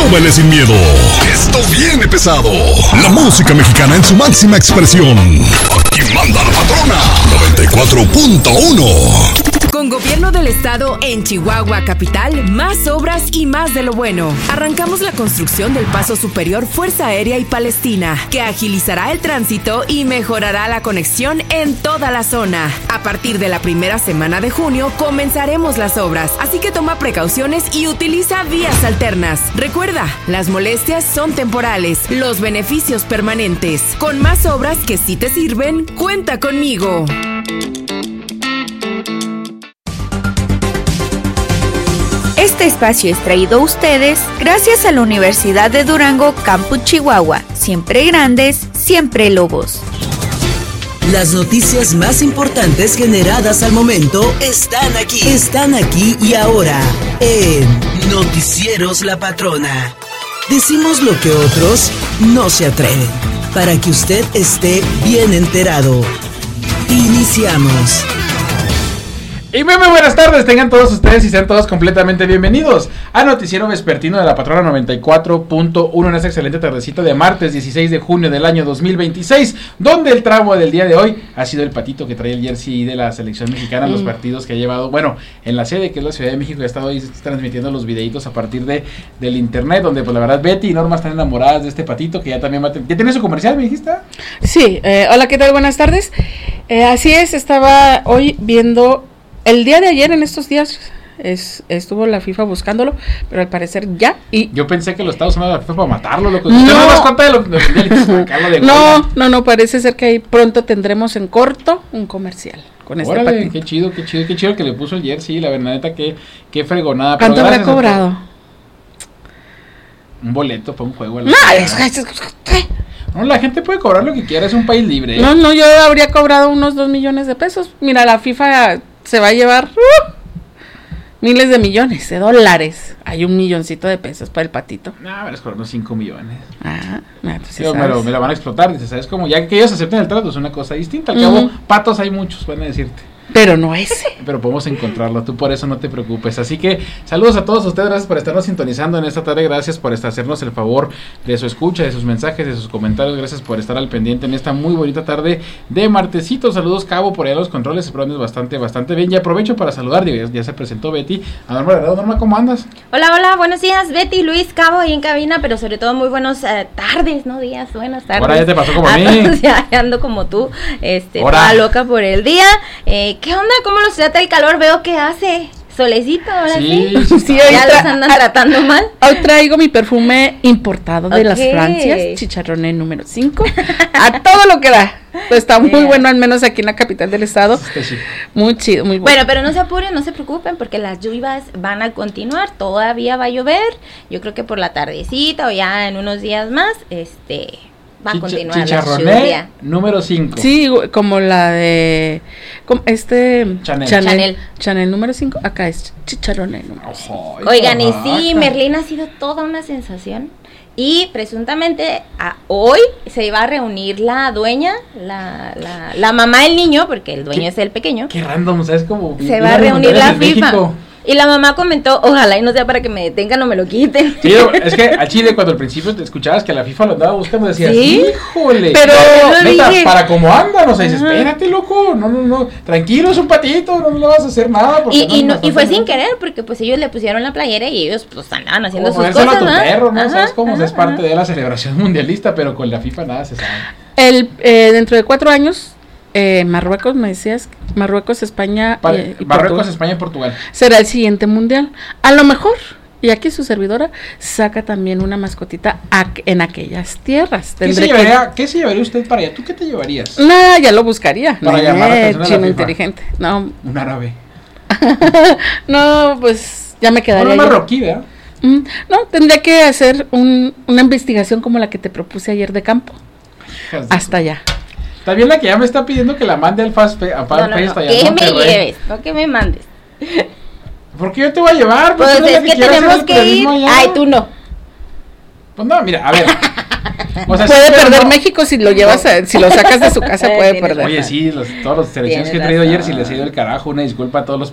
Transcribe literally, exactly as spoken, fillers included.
súbele sin miedo. Esto viene pesado. La música mexicana en su máxima expresión. Aquí manda la patrona. noventa y cuatro punto uno. Con Gobierno del Estado en Chihuahua Capital, más obras y más de lo bueno. Arrancamos la construcción del Paso Superior Fuerza Aérea y Palestina, que agilizará el tránsito y mejorará la conexión en toda la zona. A partir de la primera semana de junio comenzaremos las obras, así que toma precauciones y utiliza vías alternas. Recuerda, las molestias son temporales, los beneficios permanentes. Con más obras que sí te sirven, cuenta conmigo. Este espacio es traído a ustedes gracias a la Universidad de Durango, Campus Chihuahua. Siempre grandes, siempre lobos. Las noticias más importantes generadas al momento están aquí. Están aquí y ahora en Noticieros La Patrona. Decimos lo que otros no se atreven, para que usted esté bien enterado. Iniciamos. Y muy, muy buenas tardes, tengan todos ustedes y sean todos completamente bienvenidos a Noticiero Vespertino de la Patrona noventa y cuatro punto uno en esta excelente tardecita de martes dieciséis de junio del año dos mil veintiséis, donde el tramo del día de hoy ha sido el patito que trae el jersey de la selección mexicana, mm. los partidos que ha llevado, bueno, en la sede que es la Ciudad de México, ha estado ahí transmitiendo los videitos a partir de del internet, donde pues la verdad Betty y Norma están enamoradas de este patito que ya también va a tener, ¿ya tiene su comercial, me dijiste? Sí, eh, hola, ¿qué tal? Buenas tardes. Eh, así es, estaba hoy viendo... El día de ayer, en estos días, es, estuvo la FIFA buscándolo, pero al parecer ya. Y yo pensé que lo estaba usando la FIFA para matarlo, loco. No, no das cuenta de lo de, de no, no, no, parece ser que ahí pronto tendremos en corto un comercial con este Órale, patito. Qué chido, qué chido, qué chido que le puso el jersey, la verdad, neta, qué, qué fregonada. ¿Cuánto habrá cobrado? Un boleto para un juego. No, es, es, es, no, la gente puede cobrar lo que quiera, es un país libre. ¿eh? No, no, yo habría cobrado unos dos millones de pesos. Mira, la FIFA... se va a llevar uh, miles de millones de dólares. Hay un milloncito de pesos para el patito. No, me les cobrando cinco millones. Ah, no, pues sí, sí, me, lo, me la van a explotar. Dices, ¿sabes cómo? Ya que ellos acepten el trato es una cosa distinta. Al uh-huh. cabo, patos hay muchos, van a decirte. Pero no ese. Pero podemos encontrarlo, tú por eso no te preocupes. Así que saludos a todos ustedes, gracias por estarnos sintonizando en esta tarde, gracias por estar, hacernos el favor de su escucha, de sus mensajes, de sus comentarios, gracias por estar al pendiente en esta muy bonita tarde de martesito. Saludos, Cabo, por allá los controles, espero andes bastante, bastante bien. Y aprovecho para saludar, ya, ya se presentó Betty, a Norma Guerrero. Norma, ¿cómo andas? Hola, hola, buenos días, Betty, Luis, Cabo ahí en cabina, pero sobre todo muy buenos uh, tardes, no días, buenas tardes. Ahora ya te pasó como a mí. Ya ando como tú, este, toda loca por el día. Eh, ¿Qué onda? ¿Cómo los trata el calor? Veo que hace solecito, ahora sí. Sí, sí, sí ya tra- los andan a- tratando mal. Hoy traigo mi perfume importado de okay. las Francias, Chicharrones número cinco. A todo lo que da. Pues está muy yeah. bueno, al menos aquí en la capital del estado. Sí. Muy chido, muy bueno. Bueno, pero no se apuren, no se preocupen, porque las lluvias van a continuar. Todavía va a llover. Yo creo que por la tardecita o ya en unos días más, este... va a continuar Chicharroné número cinco. Sí, como la de como este Chanel. Chanel. Chanel. Chanel número cinco, acá es Chicharroné número cinco. Oigan, y sí, Merlín ha sido toda una sensación. Y presuntamente a hoy se va a reunir la dueña, la, la, la mamá del niño, porque el dueño es el pequeño. Qué random, ¿sabes? Como se va a reunir la FIFA. México. Y la mamá comentó, ojalá y no sea para que me detengan o me lo quiten. Sí, es que a Chile cuando al principio te escuchabas que la FIFA lo andaba buscando, decías, ¿sí? Híjole, pero no, neta, para cómo andan, o sea, dices, espérate, loco, no, no, no, tranquilo, es un patito, no le vas a hacer nada. Y, y, no, y fue sin querer, porque pues ellos le pusieron la playera y ellos pues andaban haciendo como sus cosas, a tu ¿no? perro, ¿no? Ajá, ¿sabes cómo? ajá, O sea, es parte ajá. de la celebración mundialista, pero con la FIFA nada se sabe. El, eh, dentro de cuatro años, eh, Marruecos, me decías, Marruecos, España Para, y, y Marruecos, Portugal. España y Portugal. Será el siguiente mundial. A lo mejor, y aquí su servidora saca también una mascotita a, en aquellas tierras. ¿Qué se, llevaría, que... ¿Qué se llevaría usted para allá? ¿Tú qué te llevarías? Nah, ya lo buscaría. Para no, llamar eh, a chino inteligente. No. Un árabe. No, pues ya me quedaría. Bueno, marroquí, ¿verdad? Mm, no, tendría que hacer un, una investigación como la que te propuse ayer de campo. Hasta allá. También la que ya me está pidiendo que la mande al Fast Pay, a no, no, no. Que me lleves, no que me mandes. ¿Por qué yo te voy a llevar? Pues es que, que tenemos que ir. Allá? Ay, tú no. Pues no, mira, a ver. O sea, puede perder no. México si lo llevas, a, si lo sacas de su casa puede perder. Oye, sí, los, todos los selecciones que he traído ayer, si les he ido el carajo, una disculpa a todos los